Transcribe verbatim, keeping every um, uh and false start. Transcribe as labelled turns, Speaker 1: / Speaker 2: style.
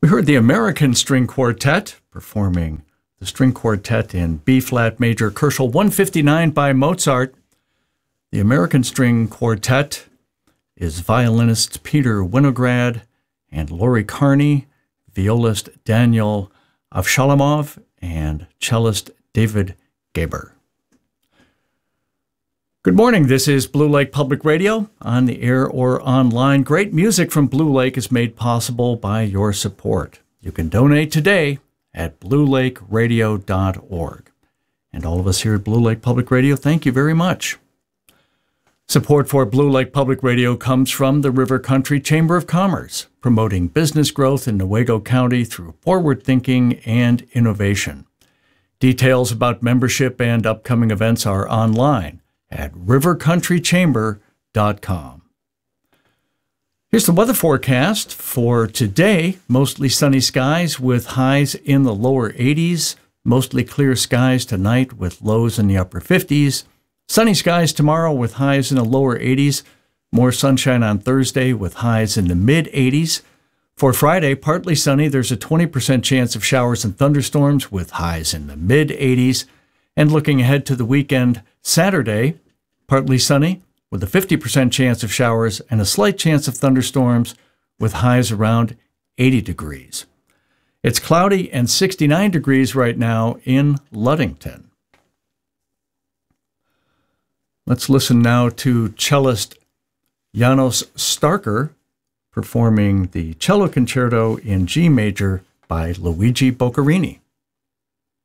Speaker 1: We heard the American String Quartet performing the String Quartet in B-flat major, Kochel one fifty-nine by Mozart. The American String Quartet is violinist Peter Winograd and Lori Carney, violist Daniel Avshalomov, and cellist David Gaber. Good morning. This is Blue Lake Public Radio, on the air or online. Great music from Blue Lake is made possible by your support. You can donate today at blue lake radio dot org. And all of us here at Blue Lake Public Radio, thank you very much. Support for Blue Lake Public Radio comes from the River Country Chamber of Commerce, promoting business growth in Newaygo County through forward thinking and innovation. Details about membership and upcoming events are online at river country chamber dot com. Here's the weather forecast for today. Mostly sunny skies with highs in the lower eighties. Mostly clear skies tonight with lows in the upper fifties. Sunny skies tomorrow with highs in the lower eighties. More sunshine on Thursday with highs in the mid eighties. For Friday, partly sunny. There's a twenty percent chance of showers and thunderstorms with highs in the mid eighties. And looking ahead to the weekend, Saturday, partly sunny with a fifty percent chance of showers and a slight chance of thunderstorms with highs around eighty degrees. It's cloudy and sixty-nine degrees right now in Ludington. Let's listen now to cellist Janos Starker performing the cello concerto in G major by Luigi Boccherini.